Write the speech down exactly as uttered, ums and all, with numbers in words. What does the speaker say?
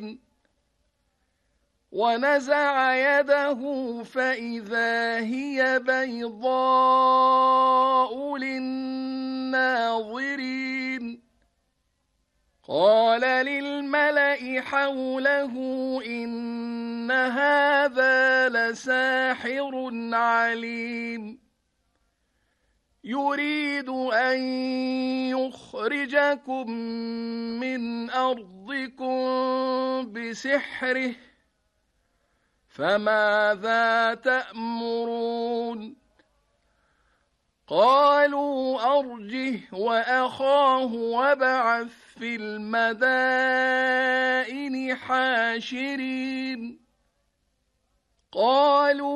مبين ونزع يده فإذا هي بيضاء للناظرين قال للملأ حوله إن هذا لساحر عليم يريد أن يخرجكم من أرضكم بسحره فماذا تأمرون قالوا أرجه وأخاه وابعث في المدائن حاشرين قالوا